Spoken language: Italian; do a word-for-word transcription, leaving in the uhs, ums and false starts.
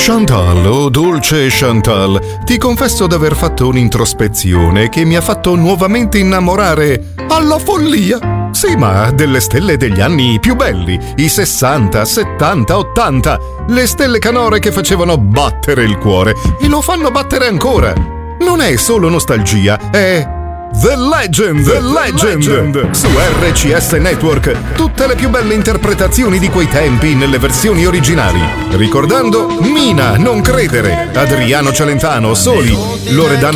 Chantal, oh dolce Chantal, ti confesso d'aver fatto un'introspezione che mi ha fatto nuovamente innamorare alla follia. Sì, ma delle stelle degli anni più belli, i sessanta, settanta, ottanta, le stelle canore che facevano battere il cuore e lo fanno battere ancora. Non è solo nostalgia, è The Legend, The Legend, The Legend. Su R C S Network, tutte le più belle interpretazioni di quei tempi nelle versioni originali. Ricordando Mina, Non credere, Adriano Celentano, Soli, Loredana